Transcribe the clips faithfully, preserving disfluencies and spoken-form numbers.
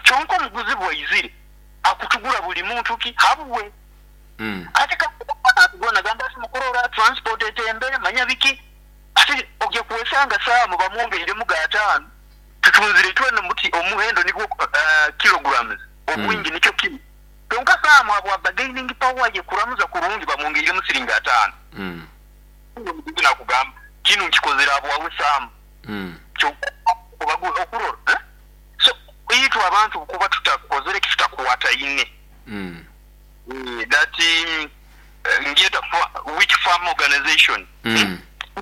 kyonko muguzi bwayizire akutugula buli muntu ki habwe mm ate kakubona gona gamba simukorora transport etembere manya biki ate ogye kuwesanga saa mu bamwongerere mu gatano tutunzire twene muti omuhendo niko uh, kilograms obwingi mm. nikyo kimo kyonka saa mu abo bargaining power ye kuramuza kurungi bamwongerere mu siringa atano mm muguzi nakugamba kinu nkikozera abo wawe saa mm kyonka obagu okurora eh? So itu abantu kuba tutakozere kitakuwata ine mm mm, that uh, ngeta which farm organization mm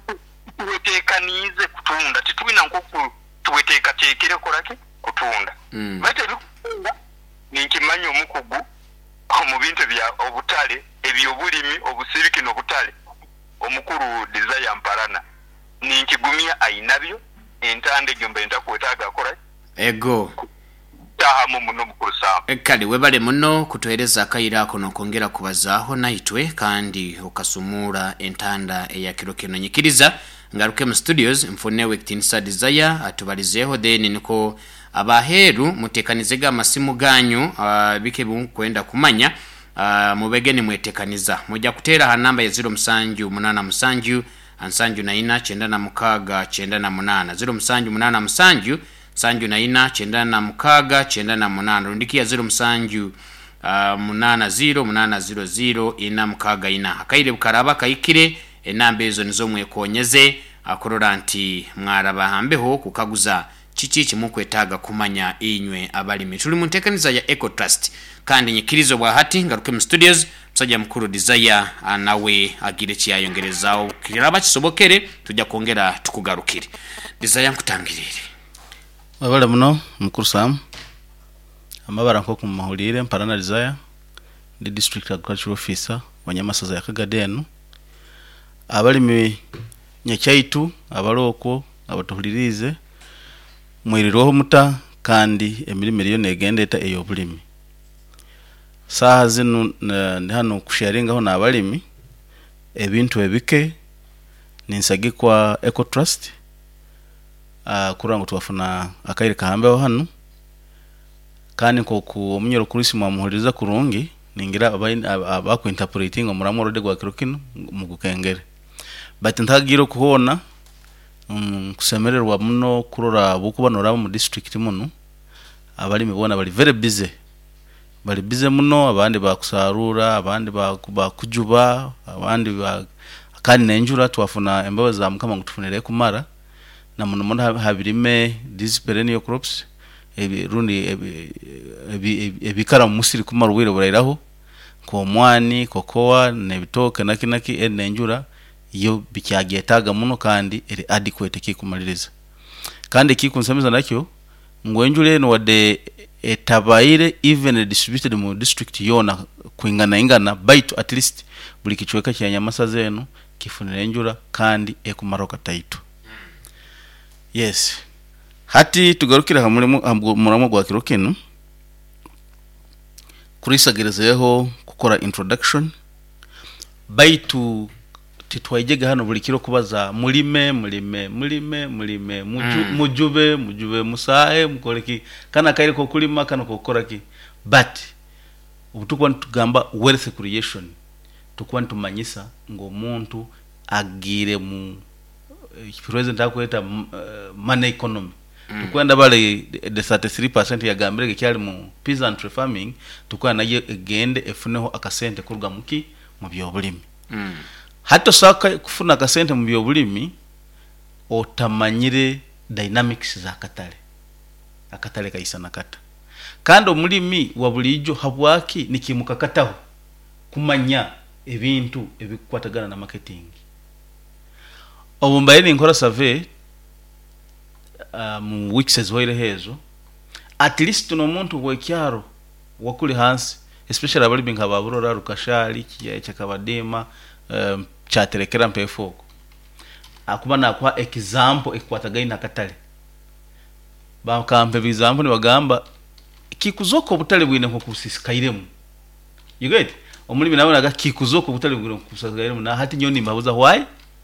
tuwetekanize kutunda titwina nkoku tuweteka tekere korake kutunda mm bate bikunda ninkimanyo omukugu mu bintu bya obutale ebyobulimi obusiriki n'obutale omukuru Desire Mparana ninkigumya ainabyo entande gyombe ntakwetaga kora ego tahamu muno mukusa ekali webale muno kutuhereza akayira kono kongera kubazaho naitwe kandi okasumura entanda eya kiro kino nyikiriza ngaruke mu studios mfonewe Tinsa Desire atubalizeho then niko abaheru mutekanizega amasimu ganyu uh, bike kwenda kumanya uh, mubegeni mwetekaniza moja kutera ha namba ya zero musanju munana musanju ansanju na ina chenda na mukaga chenda na munana zero musanju munana musanju sanju na ina chenda na mukaga chenda na munana rundikia zero musanju uh, munana zero munana zero zero ina mukaga ina akaire bukaraba kayikire enambe ezo nizo mwekonyeze akorora nti mwaraba hambeho kukaguza chichi chimukwetaga kumanya inywe abalimi tuli muntekaniza ya Eco Trust kandi nyikirizo bwa hati ngaruke mu studios msajja mukuru Desire nawe agire kiyayongerezao kiraba kisobokere tujja kongera tukugarukire Desire nkutangirire wabale muno mukuru Sam amabara nko kumahulire Mparana Desire ndi district agricultural officer wanyamasaza ya Kagadenu abalimi nyakyaitu abaloko abatuhulirize mwiriroho muta kandi emirimo iriyo negendeta eyo bulimi saha zino ndi hano kusharingaho n'abalimi ebintu ebike ninsagikwa Eco Trust uh, kurango twafuna akaire kahambeho hano kandi ko ku omunyero kurisi mwamuhuriza kurungi ningira abako interpreting omuramo rode gwa kirokino mu gukengere but ntagiro kuhona um, kusemererwa muno kurora bukubanora mu district muno abali mibona bali very busy bali busy muno abandi bakusarura abandi bakujuba abandi ba kandi nenjura twafuna embawe za mukama ngutufunire kumara na muno muno habirime these perennial crops ebi rundi ebi ebikara musiri kumara wire burayiraho ko mwani kokoa nebitoke nakinaki enenjura iyo bikyagetaga muno kandi eri adequate kikumaliriza kandi kikunsemeza nakyo ngwenjure no wade etabaire even distributed mu district yona kuingana ingana bite at least buli kichweka kya nyamasa zeno kifunira enjura kandi ekumaroka taito yes hati tugarukira hamwe muramo gwa kirokeno kurisagerezeho kukora introduction baitu titwayijega hano buli kiro kubaza mulime mulime mulime mulime muju, mm. mujube mujube musae mukoleki kana kaire ko kulima kana ko koraki but ubutukwa ntugamba wealth creation tukwa ntumanyisa ngo muntu agire mu present akweta uh, money economy mm. tukwenda bale the thirty-three percent ya gambere kyali mu peasantry farming tukwa naye egende efuneho akasente kuruga muki mu byobulimi mm. hato saka kufuna akasente mu byobulimi otamanyire dynamics za katale akatale kaisa nakata kandi omulimi wabulijo habwaki nikimukakataho kumanya ebintu ebikwatagana na marketing obumbaye nkora survey um weeks ezhoire hezo at least no muntu wekyaro wakuli hansi especially abalimi nk'ababurora rukashali kiye cyakabadema um, chaterekera mpefoko akuba nakwa example ekwatagaina katale bakampe bizampo ni bagamba kikuzoko butale bwine nko kusisikairemu you get omulimi nawe naga kikuzoko butale bwine nko kusisikairemu na hati nyoni mbabuza why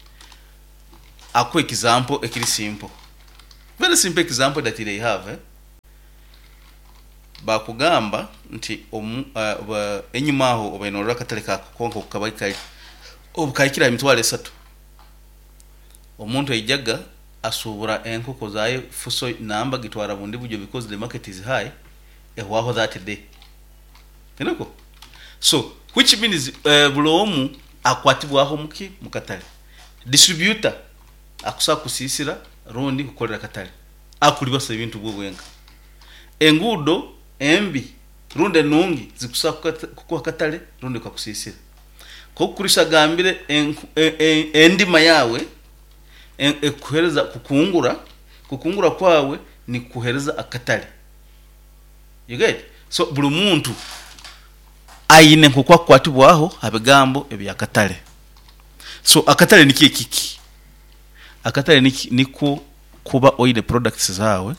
akwe example ekiri simple very simple example that they have eh? bakugamba nti omu uh, enyuma aho obainora akatale ka konko kukabaika obukayikira emitwalo esatu omuntu ejaga asubura enkoko zaye fuso namba gitwara bundi bujo because the market is high ehwaho that day enako so which means uh, bulomu akwatibwaho muki mukatale distributor akusa kusisira rondi kukolera katale akuli basa ibintu bwobwenga engudo embi runde nungi zikusa kukuwa katale runde kakusisira ko kurisha gambire en, en, en, endima yawe en, en, kuhereza kukungura kukungura kwawe ni kuhereza akatale you get so buli muntu ayine nkokwa kwatibwaho abigambo ebya katale so akatale niki kiki akatale niki niko kuba oile products zawe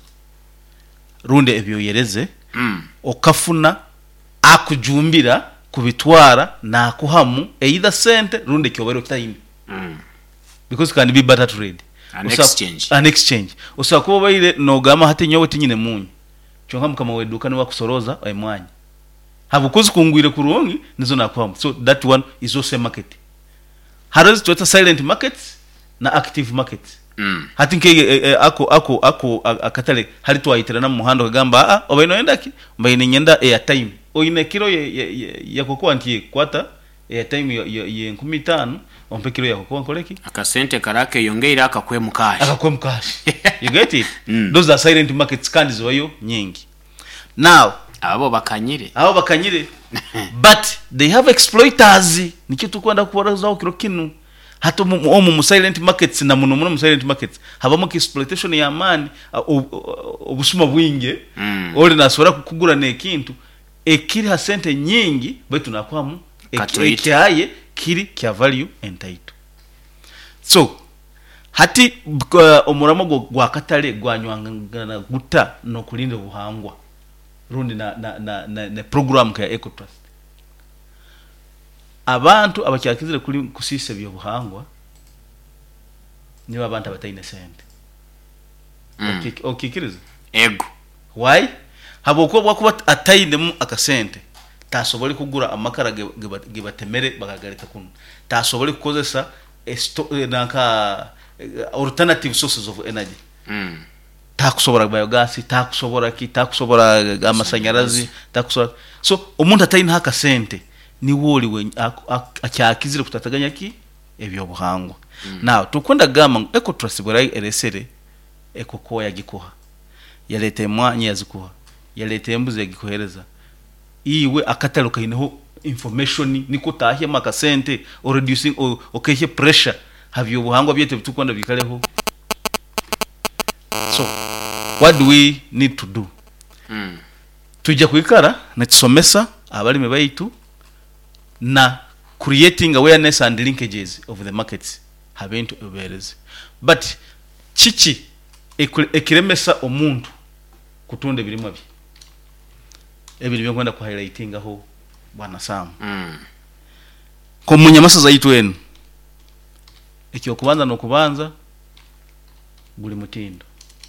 runde ebyo yereze mm. okafuna akujumbira kubitwara na kuhamu either sente runde kyobero time mm. because it can be better trade an Usa, exchange an exchange usakuba baile no gama hati nyowe tinyine munyu chonga mukama weduka ni wakusoroza emwanyi habukozi kungwire kurongi nizo nakwamu so that one is also a market harazi tuweta silent markets na active markets mm. hati nke e, e, ako ako ako akatale hali tuwaitira na muhando kagamba a obaino endaki mbaine nyenda airtime oine kilo ye, ye, ye, ya kokoa ntiye kwata airtime ye, ye, ye nkumi tano ompe kilo ya kokoa nkoleki akasente karake yongeira akakwe mukashi akakwe mukashi you get it mm. Those are silent markets kandi zoyo nyingi now abo bakanyire abo bakanyire but they have exploiters nikyo tukwenda kubora zao kiro kinu hato mu mu silent markets na muno mu silent markets habamo ki exploitation ya mani obusuma bwinge mm. Oli nasora kukugura nekintu ekiri ha sente nyingi baitu nakwamu ekyaye kiri kya value entitled so hati uh, omuramo gwa katale gwanywangana guta no kulinda buhangwa rundi na na na, na, na program ka EcoTrust abantu abakyakizire kuli kusise byo buhangwa niba abantu abataine sente mm. okikiriza ego why haboko bwakuba ataine mu akasente tasobole kugura amakara gebatemere bagagarika kuno tasobole kukozesa naka alternative sources of energy mm. takusobora biogas takusobora ki takusobora amasanyarazi takusobora so omuntu ataine haka sente ni woli we akyakizire kutataganya ki ebyo buhangwa mm. Now tukwenda gama EcoTrust bora eresere ekokoya gikuha yalete mwanya yazikuha yalete embuzi yagikohereza iwe akataluka ineho information niko tahye makasente or reducing or okeye pressure have you buhangwa byete tukwenda bikaleho so what do we need to do mm. Tujja kuikara na tusomesa abalime baitu na creating awareness and linkages of the markets haven't obereze but chichi ekiremesa omuntu kutunde birimo bye ebiri byo kwenda ku highlighting aho bwana Sam mm. Ko munyamasa zaitu enu ekyo kubanza no kubanza buli mutindo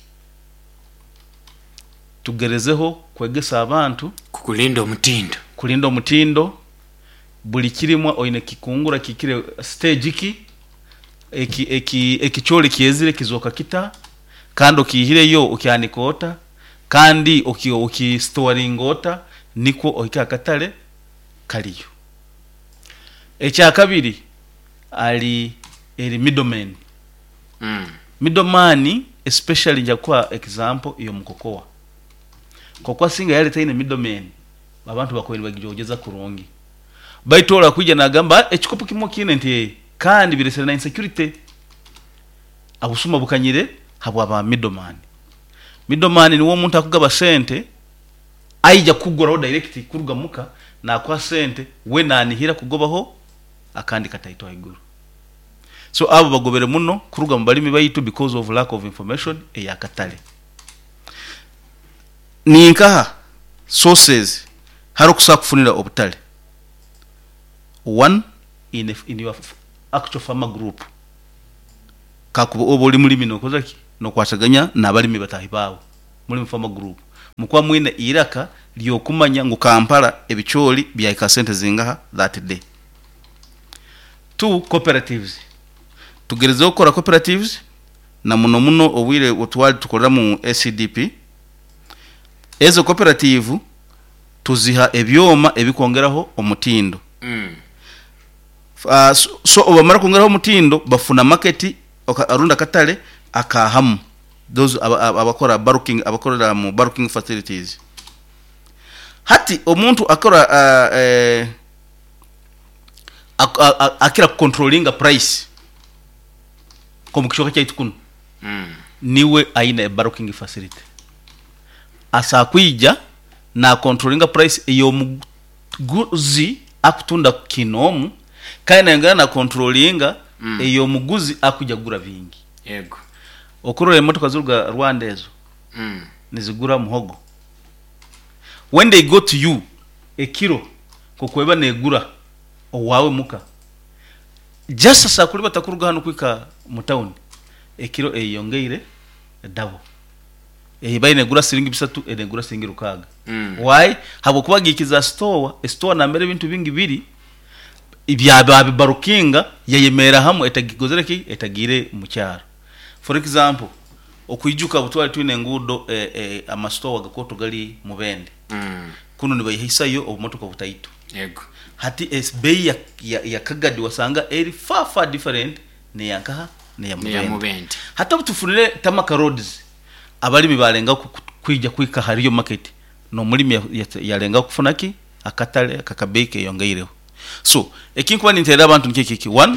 tugerezeho kwegesa abantu kukulinda omutindo kulinda omutindo buli kirimwa oine kikungura kikire stage ki eki eki ekichole kiyezire kizoka kita kando kihire yo okyanikota kandi oki oki storingota niko oika katale kaliyo echa kabiri ali eri middleman mm. Middleman especially nja kwa example iyo mukokoa kokwa singa yale taine middleman abantu bakoyini bagijogeza kurongi baitola kuja na gamba ekikopo kimo kine nti kandi biresera na insecurity abusuma bukanyire habwa ba middleman middleman ni wo muntu akugaba sente aija kugora direct kuruga muka na kwa sente we nanihira kugobaho akandi kataito iguru so abo bagobere muno kuruga mbalimi bayitu because of lack of information e yakatale ninka sources haro kusa kufunira obutale one in a, in your actual farmer group kakubo oboli mulimi no kozaki no kwataganya na balimi batahi bawo muri farmer group mukwa mwine iraka lyokumanya ngu Kampala ebicholi bya kasente zingaha that day. Two, cooperatives. Tugereze okora cooperatives na muno muno obwire otwali tukolera mu S C D P. Ezo cooperative tuziha ebyoma ebikongeraho omutindo. Mm. Uh, so, so obamara kongeraho omutindo bafuna market arunda katale akahamu. Those abakora barking abakora mu barking facilities. Hati omuntu akora uh, eh, ak, ak, akira controlling a price komu kishoka chaitu kuno. Mm. Niwe aina barking facility. Asa kuija na controlling a price iyo muguzi akutunda kinomu kaina ngana na controlling mm. iyo muguzi akuja gura vingi. Yego. Okurole motoka z'uruga Rwanda ezo mm. nizigura muhogo. When they go to you a kilo kokweba negura owawe muka just asa kuri batakuruga hano kwika mu town a kilo eyongeire double e bayi negura siringi bisatu e negura siringi rukaga. mm. Why habo kubagikiza store a store na mbere bintu bingi biri ibyaba bibarukinga yayemera hamwe etagigozereki etagire mu cyaro. For example, okwijuka butwali twine ngudo eh, eh, amasto wagakoto gali mubende. Mm. Kuno ni bayihisayo obumotoka butaitu. Yego. Hati S B ya, ya, ya Kagadi wasanga eri far far different ne yankaha ne ya mubende. Ne ya mubende. Hata butufunire Tamaka roads abali mibalenga kwija kwika hariyo market no mulimi yalenga ya kufunaki akatale akakabeke yongeireho. So ekinkuba nintera abantu nkekiki one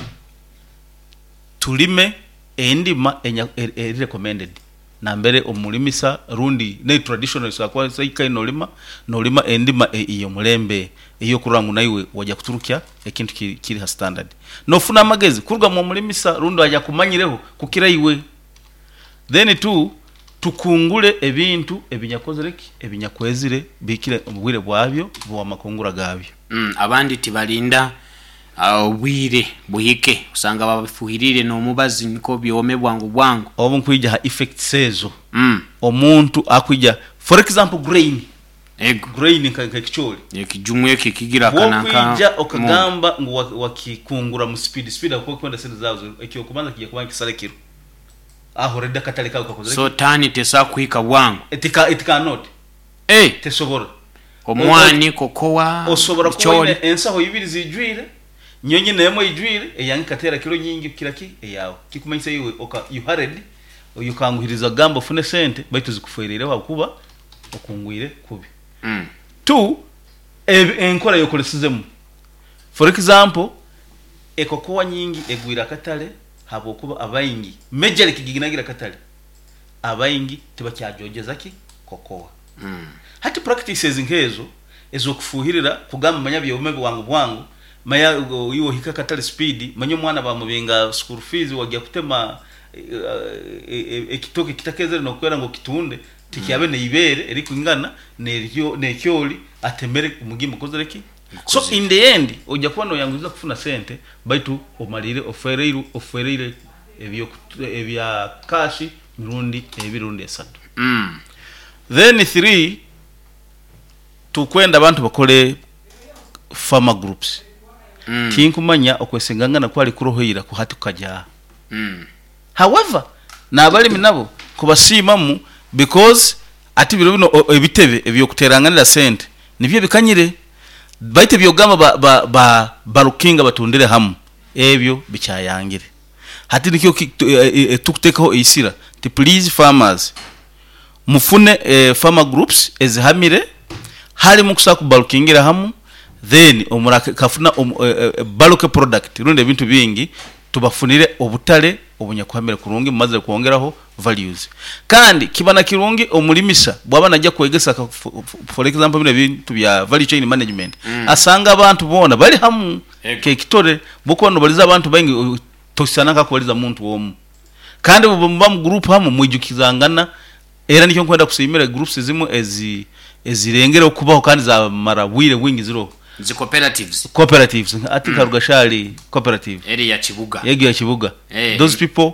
tulime endima enya er, er, recommended na mbere omulimisa rundi ne traditional so kwa saika no lima no lima endima e, iyo mulembe iyo kurangu naiwe wajja kuturukya ekintu kiri, kiri ha standard no funa magezi kuruga mu mulimisa rundi wajja kumanyireho kukira iwe. Then two tukungule ebintu ebinyakozereki ebinyakwezire bikire obwire bwabyo bwa makungura gabyo. Mm, abandi tibalinda obwire uh, buhike usanga babifuhirire no mubazi niko byome bwangu bwangu obu nkwija ha effect sezo. Mm. Omuntu akwija for example grain. Ego. Grain nkakicholi ekijumwe kikigira kanaka kwija okagamba ngo wakikungura mu speed speed akoko kwenda sente zazo ekiyokubanza kijya kubanka kisalekiro aho reda katale ka ukakozere. So tani tesa kuika bwangu etika etika not eh tesobora omwani kokowa osobora kuine ensaho ibiri zijwire nyonye nemo ijwire eyangi katera kilo nyingi kiraki eyawe kikumanyisa yiwe oka you hurried oyukanguhiriza gamba fune sente baitu zikufuirireho kuba okungwire kubi. Mm. Two enkora yokolesizemu for example ekokowa nyingi egwira katale habo kuba abayingi major kigiginagira katale abayingi tibakyajogeza ki kokowa. Mm. Hati practices nkezo ezo kufuhirira kugamba manyabye umebe wangu bwangu maya yiwo hika katale speed manyo mwana bamubinga school fees wajya kutema ekitoke kitakezere no kwera ngo kitunde tikiabe ne ibere eri kwingana neryo nekyoli atemere umugimbo kozereki. So in the end ojja kuba no yanguza kufuna sente baitu omalire ofereiro ofereire ebyo ebya cash mirundi ebirundi esatu. Mm. Then three tukwenda abantu bakole farmer groups. Mm. Tinkumanya okwesengangana kwali kurohoira ku hati kaja. Mm. However na abalimi nabo kubasimamu because ati biro bino ebitebe ebyo kuteranganira sente nibyo bikanyire baite byogamba ba ba, ba barukinga batundire hamu ebyo bicyayangire hati nikyo tukutekaho isira ti please farmers mufune eh, farmer groups ezihamire hali mukusaka barukingira hamu then omuraka kafuna um, uh, uh, baluke product runde bintu bingi tubafunire obutale obunyakwamira kurungi maze kuongeraho values kandi kibana kirungi omulimisa bwaba najja kwegesa for example bino bintu bya value chain management. Mm. Asanga abantu bona bali hamu ke kitore bukono baliza abantu bangi tosanaka kwaliza muntu omu kandi bam group hamu mwijukizangana era nicyo kwenda kusimira groups zimu ezi ezirengere okubaho kandi za marabwire wingi zero zi cooperatives cooperatives ati mm. Karugashali cooperative eri ya Kibuga yegi ya Kibuga. Hey. Those people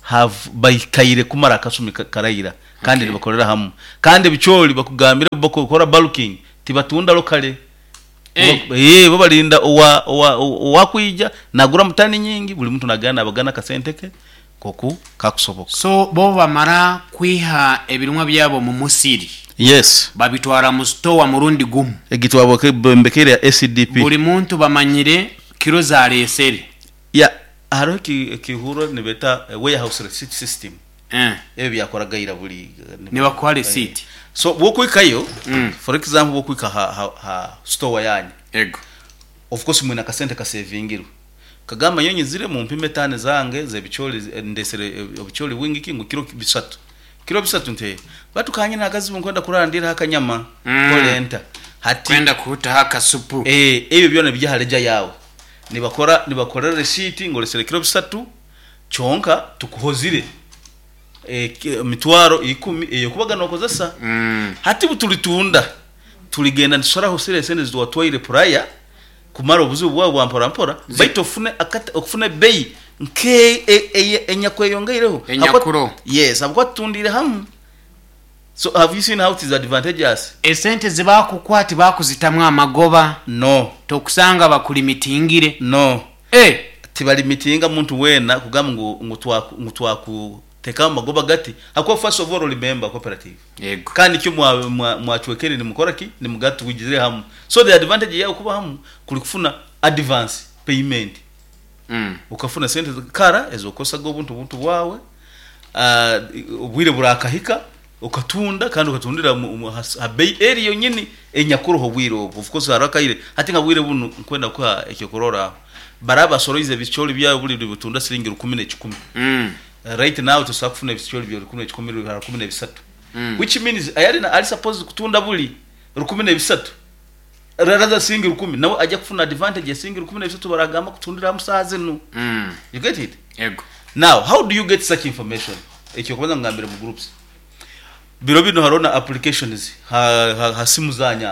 have bayikaire kumara akasumi karayira kandi okay. bakorera hamwe kandi bicholi bakugambira bakokora bulking tibatunda lokale eh hey. babalinda owa owa kwija nagura mutani nyingi buli muntu nagana abagana kasenteke koku kakusoboka so bo bamara kwiha ebirumwa byabo mu musiri yes babitwara mu store mu rundi gumu egitwabo ke mbekere ya S D P buli muntu bamanyire kilo za reseri ya haro ki kihuro ne beta warehouse receipt system eh ebi byakoraga ira buli ne bakwa receipt so bokwikayo mm. for example bokwika ha, ha, ha store yanyu ego of course mwina kasente ka savingiru kagamba nyonyi zire mu mpime tane zange ze bicholi ndesere bicholi wingi kingu kilo bisatu kilo bisatu nte batu kanyina akazi munkwenda kurandira hakanyama mm. kolenta hati kwenda kuhuta haka supu eh ebyo byone bijahaleja yawo nibakora nibakora receipt ngolesere kilo bisatu chonka tukuhozire e mitwaro ikumi eyo kubaga nokozesa mm. hati butulitunda tuligenda nsora hosere sene zwa twaire prior kumara obuzu bwa bwa mpora mpora baito fune akata okufune bay nke enyakweyongeireho enyakuro yes abwo tundire hamu so have you seen how it is advantageous esente zibakukwati bakuzitamwa amagoba no tokusanga bakuli mitingire no eh tibali mitinga muntu wena kugamba ngo ngutwa ngutwa teka magoba gati akwa first of all remember cooperative yego kandi cyo mwachwekere ni mukora ki ni mugati wigizire hamu so the advantage yao kuba hamu kuli kufuna advance payment mm ukafuna sente kara ezokosa go buntu buntu wawe uh ubwire burakahika ukatunda kandi ukatundira bay area nyini enyakuru ho bwiro of course harakaire hati nga bwire bunu kwenda kwa ekikorora baraba soroize bicholi bya buli butunda siringi kumi na kumi mm Uh, right now to sakufuna bicholi bya kumi na kumi na kumi na bisatu mm. which means ayari na ali suppose kutunda buli kumi na bisatu rather single kumi nawe ajya kufuna advantage ya single kumi na bisatu baragamba kutundira musaze no mm you get it yego now how do you get such information ekyo kubanza ngambira mu groups biro bino harona applications ha, ha, ha simu zanya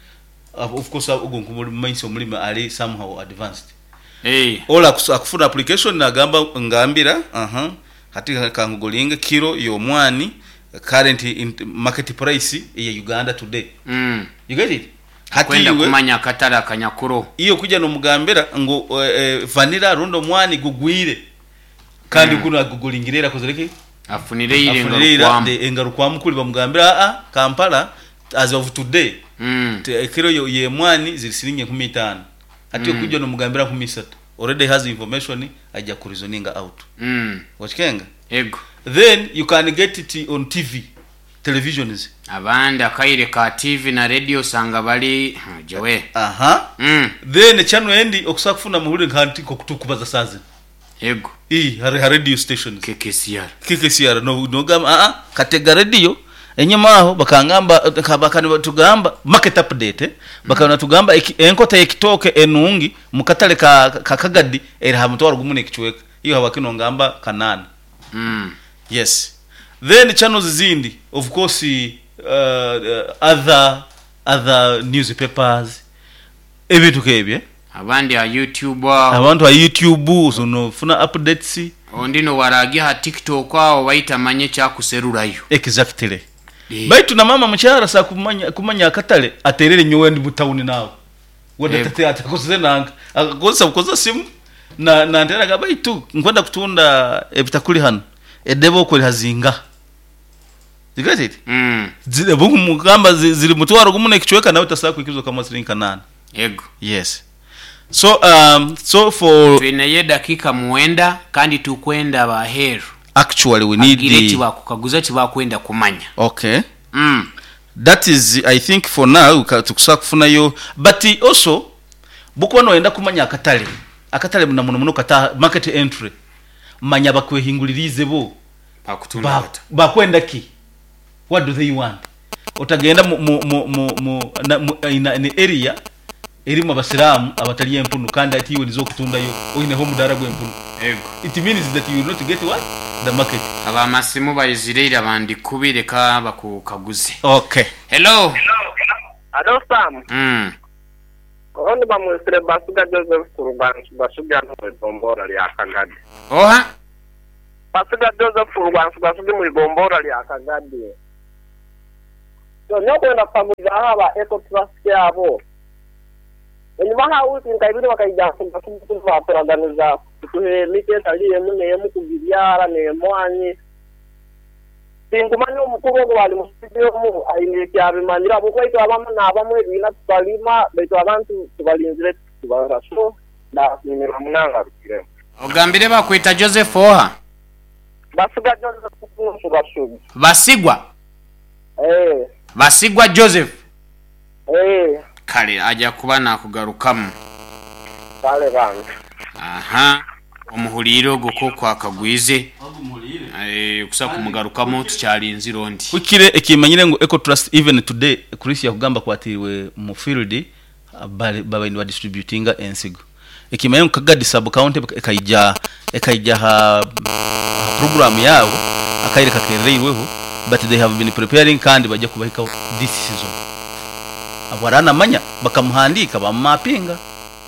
of course ugo nkumuli mindset mulima ali somehow advanced eh ola akufuna application nagamba ngambira aha uh-huh. hati kangugolinga kilo yo mwani current market price ya Uganda today mm you get it hati kwenda kumanya katara kanyakuro iyo kuja no mugambira ngo uh, uh, vanilla rundo mwani gugwire kandi mm. kuna gugolingirera kozereke afunire ile ngarukwam engarukwam kuli bamugambira a Kampala as of today mm kilo yo ye mwani zilisiringe kumi na tano hati mm. kuja no mugambira kumi na sita already has information aja kurizoninga out mm wachikenga ego then you can get it on T V televisions abandi akaire ka T V na radio sanga bali jewe aha mm then channel endi okusakufuna muhuri nkanti ko kutukubaza saze ego eh radio stations K K C R K K C R no no gama a a katega radio enyuma aho bakangamba bakani batugamba market update eh? bakana tugamba enkota ekitoke enungi mukatale ka kakagadi era hamutwara gumune kichweka iyo habakino ngamba kanana mm yes then channels zindi of course uh, uh, other other newspapers ebitu kebye abandi ya YouTube abantu wa YouTube sono funa updates ondino waragi ha TikTok kwao baita manye cha kuserurayo exactly yeah. Baitu na mama mchara sa kumanya kumanya akatale aterere nyowendi butawuni nawo wenda yeah. Tate atakoze nanga akakoza ukoza simu na na ndera gabaitu nkwenda kutunda ebitakuli hano edebo ko hazinga you get it mm zile bungu mugamba zili mutwaro gumune kichweka nawe tasako ikizo kama sirinka nane yego yes so um so for twineye dakika muenda kandi tukwenda baheru actually we need the chiba kukaguza chiba kwenda kumanya okay mm that is I think for now tukusakufuna yo but also buko noenda kumanya akatale akatale muna muno muno kata market entry manya bakwehingulirize bo bakutunda ba, bakwenda ki what do they want otagenda mu mu mu mu na in area erimo abasilamu abataliye empunu kandi ati wonizo kutunda yo oyine ho mudara gwe empunu ego it means that you will not get what the market aba masimu bayizirira bandi kubireka bakukaguze okay hello hello Sam mm Oni ba mwesire basuga Joseph Kurban basuga no tombora ya kagadi oha Basuga Joseph Rwansu basugi mu igombora lya Kagadi. So nyoko na familia haba eco trust yabo. Enyuma hauti nkaibiri wakaija kuba organiza kuhe mike taliye mune mu kubiryara ne mwanyi. Tingumanyo umukuru wali mu studio mu ayine kyabimanyira bukwaito abamu nabamwe bina tubalima beto abantu tubalinzire tubaraso na nimero munanga bikire. Ogambire bakwita Joseph Oha. Basuga Joseph kufunsu basugi. Basigwa. Eh. Basigwa Joseph. Eh. Kale aja kuba nakugarukamu. Kale bana. Aha. Omuhuliro goko kwa kagwize. Omuhulire. Eh kusa kumugarukamu tucyali nzirondi. Kukire ekimanyire ngo Eco Trust even today Chrisia kugamba kwatiriwe mu field baba ni distributinga ensigo. Ekimanyire Kagadi sub county ekayija ekayija ha program yabo akayireka kereiweho but they have been preparing kandi bajya kubahika this season. Abarana manya bakamuhandika bamapinga.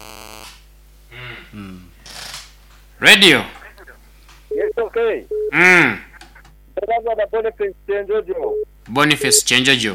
Mm. Radio. Yes, okay. Mm. Brother da Boniface Chenjojo. Boniface Chenjojo.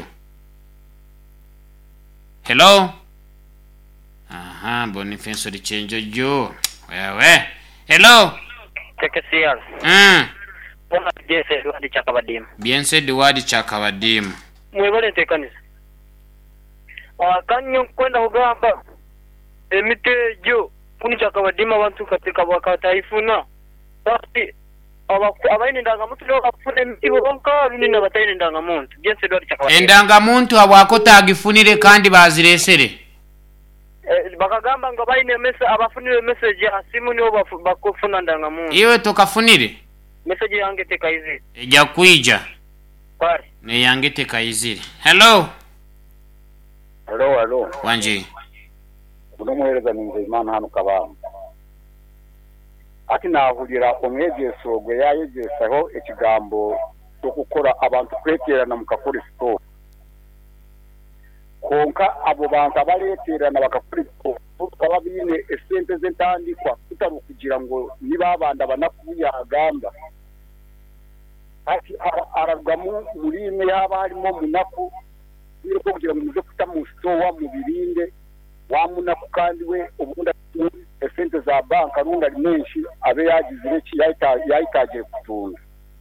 Hello. Aha, Boniface di Chenjojo. Wewe. Hello. Tekesial. Mm. Pona jese wadi chakabadim. Bien said wadi chakabadim. Mwebale tekanisa. Ah kanyo kwenda ugamba. Emite jo kuni chakabadima abantu katika wakataifuna. Basi abaini ndanga muntu no afune imitibo bonka runi na bataini ndanga muntu. Bien said wadi chakabadima. Endanga muntu abakota agifunire kandi baziresere. Eh bakagamba ngo bayine message abafunire message asimu niyo bakufuna ndanga muntu. Iwe tokafunire? Message yange tekaizire. Eja kuija. Pare. Ne yange tekaizire. Hello. Hello, hello. Wanje. Unomuhereza ninze Imana hano kabamba. Ati nahurira omwegeso gwe yayegesaho ekigambo cyo gukora abantu kweterana mukakora store. Konka abo bantu abaleterana bakakora store tukaba bine esente zentandikwa kutaru kugira ngo niba abanda banakuya agamba. Ati aragamu murime yaba harimo munaku biro kugira ngo muze kuta mu store mu birinde wa munaku kandi we ubunda esente za banka runga menshi abe yagize iki yayitagiye kutunda.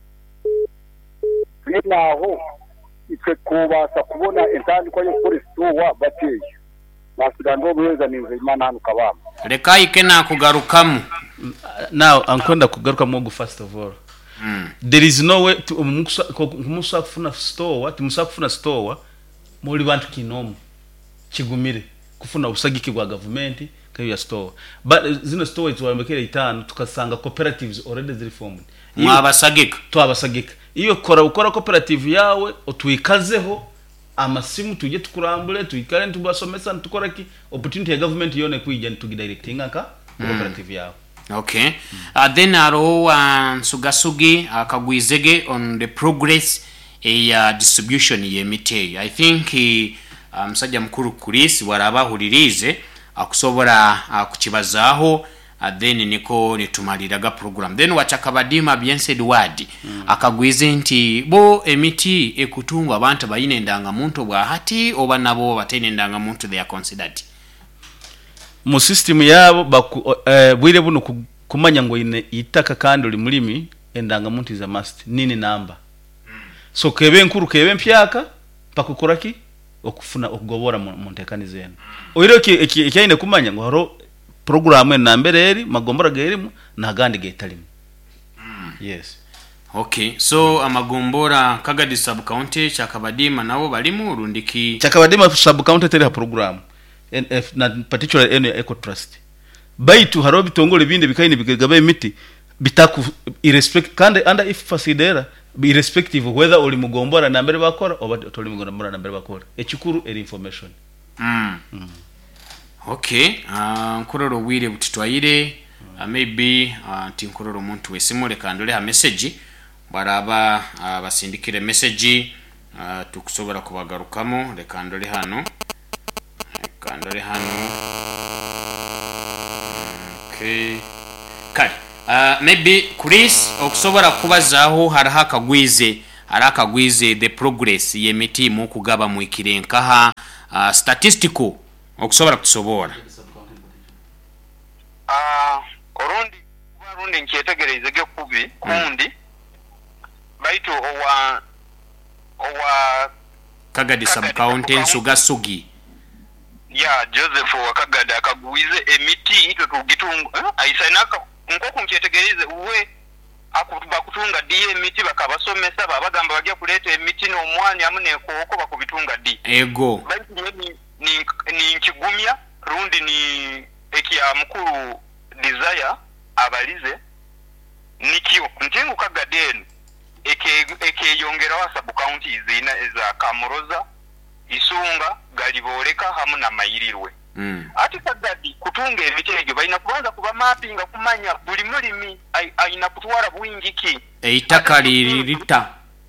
Naho itwe kubasa kubona entandikwa yo kuri store bateye. Basigando bweza ninze Imana hano kabamba. Reka ike na kugarukamu. Now ankonda kugaruka mu first of all. Mm. There is no way to umusa kufuna store what musa kufuna store muri bantu kinomo kigumire kufuna usagiki gwa government kayo ya store but zino stores wambekera itanu tukasanga cooperatives already ziri formed mwabasagika to abasagika iyo kora ukora cooperative yawe otwikazeho amasimu tuje tukurambule tuikare ntubasomesa ntukora ki opportunity ya government yone kuija ntugidirectinga ka mm. cooperative yawe. Okay. Mm. Uh, then aro uh, Sugasugi akagwizege uh, on the progress ya uh, distribution yemite. I think uh, msajja mkuru Chris warabahuririze akusobora uh, kukibazaho uh, then niko nitumaliraga program. Then wachakabadima bien said word mm. akagwize nti bo emiti ekutungwa abantu bayine ndanga muntu bwa hati oba nabo batene ndanga muntu they are considered. Mu system yabo baku eh, bwire buno kumanya ngo ine itaka kandi uli mulimi endanga muntu za must nini namba. Mm. So kebe nkuru kebe mpyaka pakukora ki okufuna okugobora mu ntekani zenu. Mm. Oiro ki ekyaine kumanya ngo haro program en nambereri magombora gerimu na gandi getalimu. Mm. Yes. Okay, so amagombora Kagadi sub county Chakabadima nabo balimu rundiki Chakabadima sub county tele program and if not particularly any Eco Trust. Baitu harobi tongole binde bikaine bigabe miti bitaku irrespect kandi under if fasidera irrespective whether oli mugombora nambere bakora oba toli mugombora nambere bakora ekikuru eri information. Mm. Mm. Okay, uh, nkuroro wire butitwaire uh, maybe uh, tinkuroro muntu wesimule kandole ha message baraba uh, basindikire message uh, tukusobora kubagarukamo rekandole hano rekandole hano. Okay, kali uh, maybe Chris okusobola kubazaaho hariho akagwize hari akagwize the progress y'emiti mu kugaba mu ikirenkaha uh, statistical okusobola kutusobora ah uh, orundi barundi nkyetegereze ge kubi kundi baitu owa owa Kagadi sub county Nsuga Sugi ya Joseph wakagada akagwize emiti ito tugitunga eh? aisanaka nkoko nkyetegereze uwe akuba kutunga D emiti bakabasomesa babagamba bajja kuleta emiti no mwanya amune koko bakubitunga D ego baitu ni ni, ni nkigumya rundi ni ekiya mukuru desire abalize nikyo ntingu kagadeni eke eke yongera wa sub counties ina eza Kamuroza Isunga Galiboreka hamu na Mayirirwe mm. ati kagadi kutunga ebitege baina kubanza kuba mapping kumanya buli mulimi aina kutwara buingiki eitaka lirita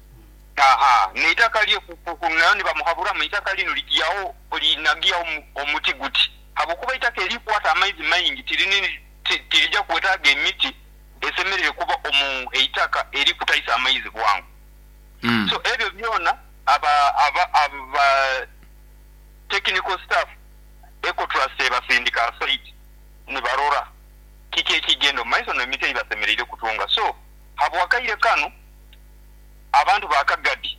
aha ni itaka liye kukunani bamuhabura mu itaka lino ligiyaho olinagiya omuti guti habukuba itaka elikwata amaizi mayingi tirinini tirijja kwetaga emiti esemerere kuba omu eitaka eri kutaisa amaizi bwangu mm. so ebyo byona aba aba aba technical staff eco trust eba syndical site ni barora kike kigendo maiso no emiti ibasemerere kutunga so habwakaire kanu abantu bakagadi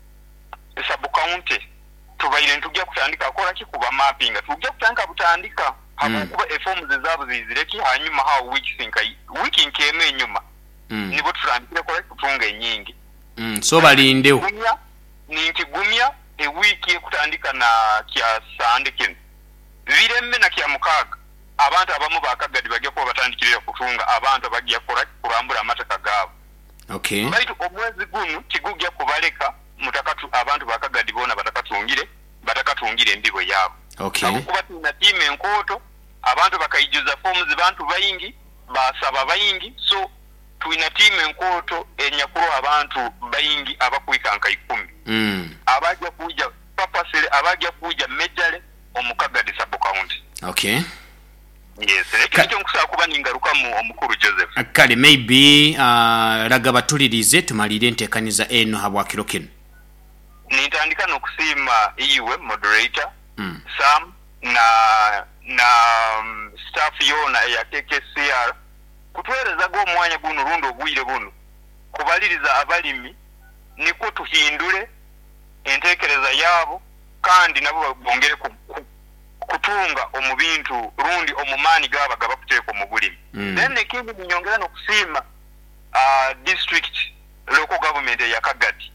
esabu county tubaire ntujja kutandika akora kikuba mapping tujja kutandika butandika habu kuba mm. forms zabo zizireki hanyuma ha wiki sinkai wiki nkeme nyuma mm. nibo tutandikire kora kutunga nyingi mm. so balindeo ni nkigumya e wiki kutandika na kya sandike viremme na kya mukaga abantu abamu bakagadi bagya ko batandikire kutunga abantu bagya kora kurambura amataka gabo okay baitu omwezi gunu kigugya kubaleka mutakatu abantu bakagadi bona batakatungire batakatungire embibo yabo okay kuba tuna team enkoto abantu bakayijuza forms bantu bayingi basaba bayingi so tuina team enkoto enyakulo abantu bayingi abakuikanka ikumi mm. abajja kuja papasere abajja kuja mejale omukagadi sub county okay yes ekyo nkusa kuba ningaruka mu omukuru Joseph kale maybe uh, ragaba tulirize tumalire ntekaniza eno habwakiro kino nitandika nokusima iwe moderator mm. Sam na na um, staff yona ya K K C R kutwereza go mwanya guno rundo ogwire buno kubaliriza abalimi niko tuhindule entekereza yabo kandi nabo bongere ku, ku, kutunga omubintu rundi omumani gaba gaba kuteko mu bulimi mm. then ekindi nyongera no kusima uh, district local government ya Kagadi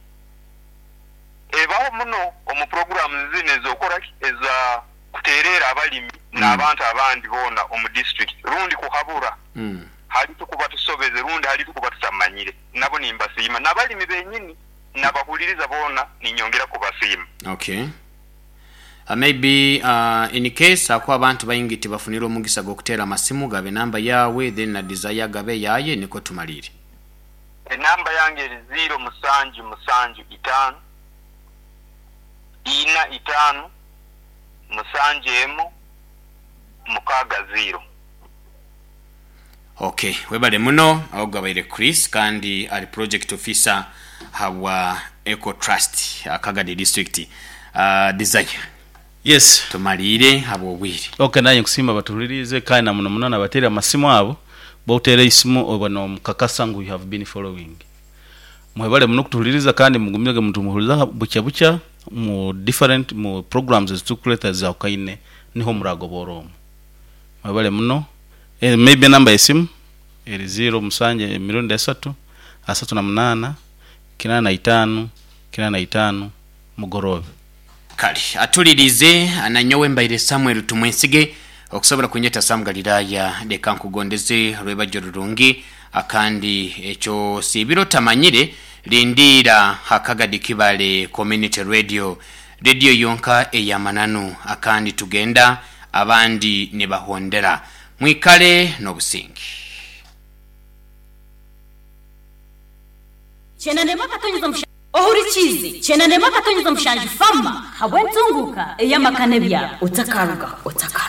ebaho muno omu program zine zokora eza kuterera abalimi mm. n'abantu abandi bona omu district rundi kuhabura mm. hali tukuba tusobeze rundi hali tukuba tusamanyire nabo nimbasima n'abalimi benyini nabahuliriza bona ninyongera kubasima okay uh, maybe uh, in case akwa abantu bayingiti bafunira omugisa gokutera amasimu gabe namba yawe then na desire gabe yaye niko tumalire enamba yange eri zero musanju musanju itano ina itano musanje emu mukaga zero okay webale muno awugabaire Chris kandi ali project officer hawa Eco Trust Akagadi district uh, desire yes tumalire habo bwiri okay naye kusima batulirize kandi na muno munana batera amasimu abo bautere isimu obano mukakasa ngu you have been following mwebale muno kutuliriza kandi mugumyege muntu muhuliza bucya bucya mu different mu programs zitukuleta za kaine niho murago boromo mwebale muno e, maybe number isimu eri zero musanje mirongo esatu asatu na munana kinana na itano kinana na itano mugorobe kali atulirize ananyowe mbaire Samuel tumwesige okusobora kunyeta samgaliraya de kankugondeze rweba jorurungi akandi echo sibiro tamanyire lindira Hakagadi Kibale community radio radio yonka eyamananu akandi tugenda abandi ne bahondera mwikale no busingi chena nema katonyeza msha ohurichizi chena nema katonyeza mshanji fama habwentunguka eyamakane bya utakaruga utakaruga